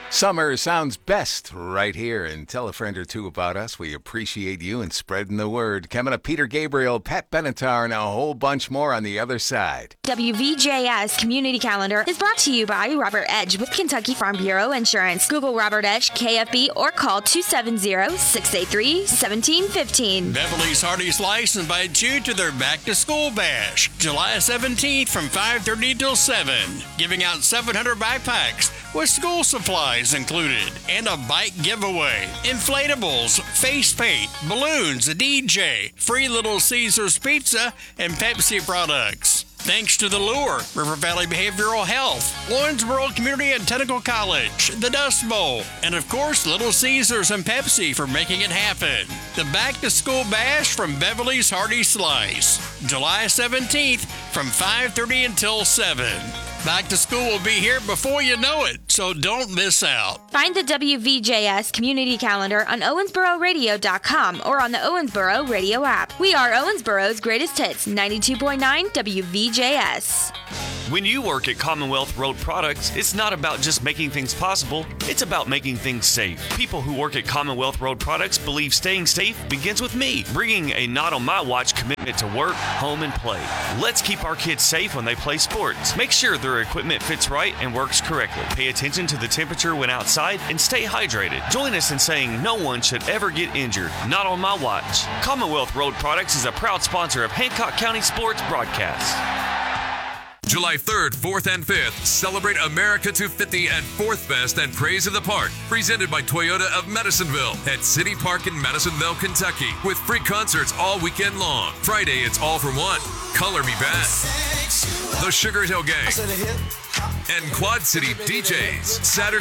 Summer sounds best right here, and tell a friend or two about us. We appreciate you and spreading the word. Coming up, Peter Gabriel, Pat Benatar, and a whole bunch more on the other side. WVJS Community Calendar is brought to you by Robert Edge with Kentucky Farm Bureau Insurance. Google Robert Edge, KFB, or call 270-683-1715. Beverly's Hardy Slice invites you to their back-to-school bash, July 17th from 5:30 till 7, giving out 700 backpacks with school supplies included, and a bike giveaway, inflatables, face paint, balloons, a DJ, free Little Caesars pizza, and Pepsi products. Thanks to The Lure, River Valley Behavioral Health, Lawrenceburg Community and Technical College, the Dust Bowl, and of course Little Caesars and Pepsi for making it happen. The Back to School Bash from Beverly's Hardy Slice, July 17th from 5:30 until 7. Back to school will be here before you know it, so don't miss out. Find the WVJS Community Calendar on OwensboroRadio.com or on the Owensboro Radio app. We are Owensboro's greatest hits, 92.9 WVJS. When you work at Commonwealth Road Products, it's not about just making things possible, it's about making things safe. People who work at Commonwealth Road Products believe staying safe begins with me, bringing a not on my watch commitment to work, home, and play. Let's keep our kids safe when they play sports. Make sure their equipment fits right and works correctly. Pay attention to the temperature when outside and stay hydrated. Join us in saying no one should ever get injured. Not on my watch. Commonwealth Road Products is a proud sponsor of Hancock County Sports Broadcast. July 3rd, 4th, and 5th, celebrate America 250 at 4th Fest and Praise of the Park, presented by Toyota of Madisonville at City Park in Madisonville, Kentucky, with free concerts all weekend long. Friday, it's All for One, Color Me Bad, the Sugar Hill Gang, and Quad City DJs. Saturday,